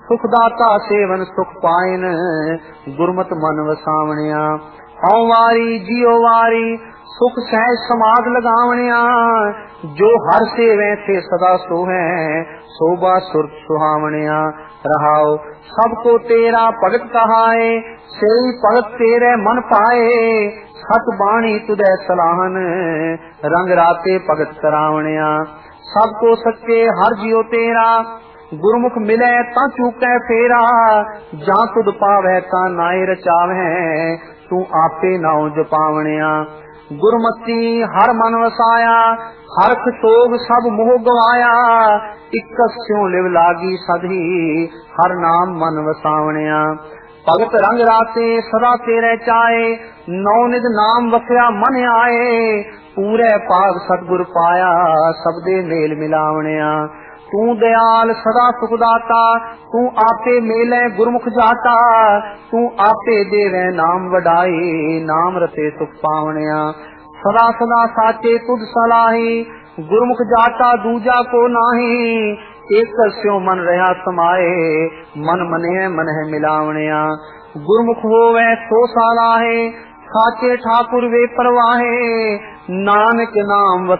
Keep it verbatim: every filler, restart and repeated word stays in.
सुख दाता सेवन सुख पाइन, गुरमत मन वसावणिया। औ वारी जियो वारी सुख सहज समाध लगावणिया, जो हर सेवे थे सदा सोहै, शोभा सुरत सुहावणिया। रहाओ सबको तेरा भगत कहाए, सेई भगत तेरे मन पाए। सत बाणी तुदै सलाहन, रंग राते भगत करावणिया। सबको सच्चे हर जियो तेरा, गुरमुख मिले ता चूकै फेरा। जा तुद पावै ता नाए रचावै, तू आपे नाउ जपावणिया। गुरमती हर मन वसाया, हरख सोग सब मोह गवाया। इक स्यों लिव लागी सधी, हर नाम मन वसावणिया। भगत रंग राते सदा तेरे चाए, नौ निध नाम वसया मन आए। पूरे पाग सतगुर पाया, सबदे मेल मिलावणिया। तू दयाल सदा सुखदाता, तू आपे मेले गुरमुख जाता। तू आपे देवे नाम वडाई, नाम रते सुख पावणिया। सदा सदा साचे तुद सलाही, गुरमुख जाता दूजा को नाही। एक स्यों मन रहा समाए, मन मने मन है मिलावणिया। गुरमुख होवे सो सालाहे, साचे ठाकुर वे परवाहे। नानक नाम